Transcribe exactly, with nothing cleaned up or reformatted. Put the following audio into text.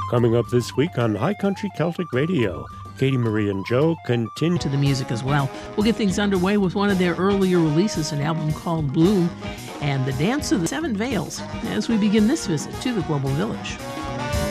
Coming up this week on High Country Celtic Radio, Katie Marie and Joe continue to the music as well. We'll get things underway with one of their earlier releases, an album called Bloom, and the Dance of the Seven Veils, as we begin this visit to the Global Village.